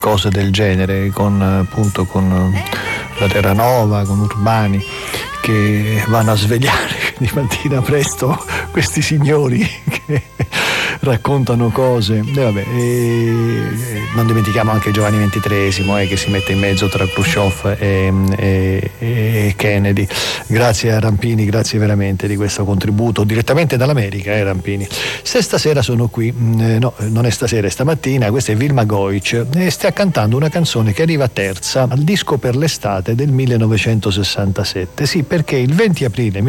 cose del genere, con la Terranova, con Urbani, che vanno a svegliare di mattina presto questi signori che raccontano cose. Non dimentichiamo anche Giovanni XXIII, che si mette in mezzo tra Khrushchev e Kennedy. Grazie a Rampini, grazie veramente di questo contributo direttamente dall'America, Rampini. Se stasera sono qui, no, non è stasera, è stamattina, questa è Vilma Goic e sta cantando una canzone che arriva terza al disco per l'estate del 1967. Sì, perché il 20 aprile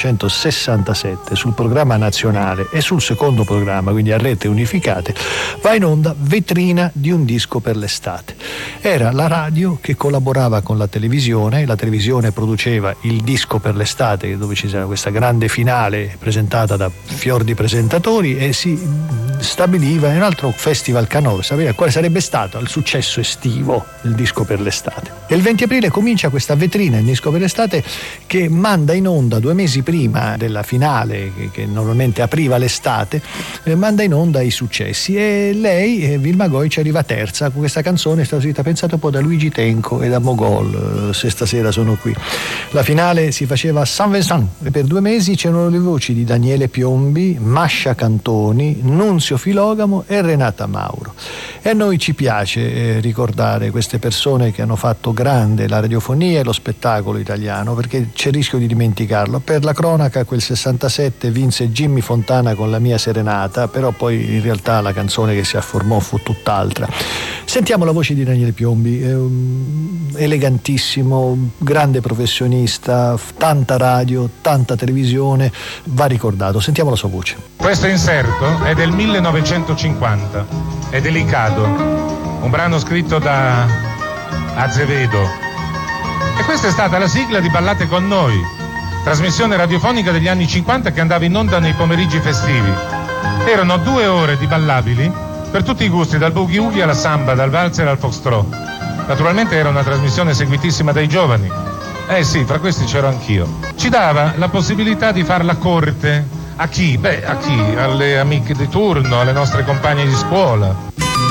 1967 sul programma nazionale e sul secondo programma, quindi a rete unificate, va in onda Vetrina di un disco per l'estate. Era la radio che collaborava con la televisione produceva il disco per l'estate, dove ci sarà questa grande finale presentata da fior di presentatori, e si stabiliva in un altro festival canoro, sapere quale sarebbe stato il successo estivo del disco per l'estate. E il 20 aprile comincia questa vetrina, il disco per l'estate, che manda in onda 2 mesi prima della finale che normalmente apriva l'estate, manda in onda i successi, e lei, Vilma Goic, arriva terza con questa canzone, è stata scritta, pensate un po', da Luigi Tenco e da Mogol, Se stasera sono qui. La finale si faceva a Saint-Vincent e per 2 mesi c'erano le voci di Daniele Piombi, Mascia Cantoni, Nunzio Filogamo e Renata Mauro. E a noi ci piace ricordare queste persone che hanno fatto grande la radiofonia e lo spettacolo italiano, perché c'è il rischio di dimenticarlo. Per la cronaca, quel 67 vinse Jimmy Fontana con La mia serenata, però poi in realtà la canzone che si afformò fu tutt'altra. Sentiamo la voce di Daniele Piombi, elegantissimo, grande professionista, tanta radio, tanta televisione, va ricordato. Sentiamo la sua voce. Questo inserto è del 1950, è Delicato, un brano scritto da Azevedo, e questa è stata la sigla di Ballate con noi, trasmissione radiofonica degli anni 50 che andava in onda nei pomeriggi festivi. Erano 2 ore di ballabili per tutti i gusti, dal boogie woogie alla samba, dal valzer al foxtrot. Naturalmente era una trasmissione seguitissima dai giovani. Sì, fra questi c'ero anch'io. Ci dava la possibilità di far la corte a chi? A chi? Alle amiche di turno, alle nostre compagne di scuola.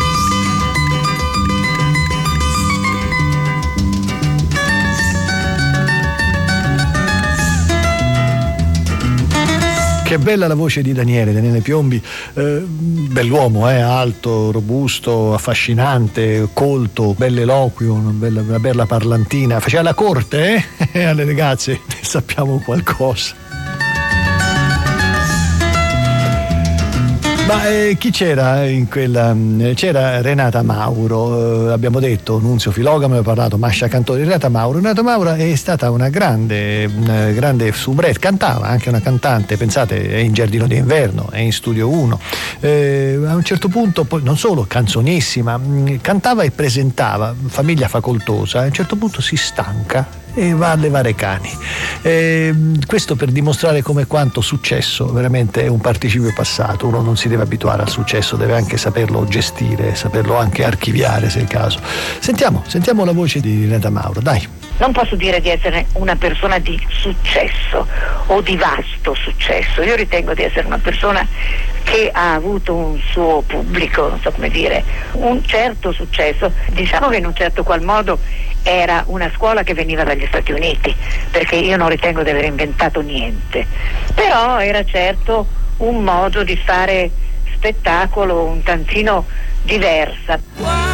Che bella la voce di Daniele Piombi, bell'uomo, alto, robusto, affascinante, colto, bell'eloquio, una bella parlantina. Faceva la corte alle ragazze, sappiamo qualcosa. Ma chi c'era in quella? C'era Renata Mauro, abbiamo detto, Nunzio Filogamo, abbiamo parlato, Mascia Cantoni. Renata Mauro è stata una grande soubrette, cantava, anche una cantante, pensate, è in Giardino d'inverno, è in Studio 1. A un certo punto, poi non solo, canzonissima, cantava e presentava, famiglia facoltosa, a un certo punto si stanca e va a levare cani. Questo per dimostrare come quanto successo veramente è un participio passato. Uno non si deve abituare al successo, deve anche saperlo gestire, saperlo anche archiviare se è il caso. Sentiamo la voce di Renata Mauro, dai. Non posso dire di essere una persona di successo o di vasto successo. Io ritengo di essere una persona che ha avuto un suo pubblico, non so come dire, un certo successo. Diciamo che in un certo qual modo era una scuola che veniva dagli Stati Uniti, perché io non ritengo di aver inventato niente, però era certo un modo di fare spettacolo un tantino diversa.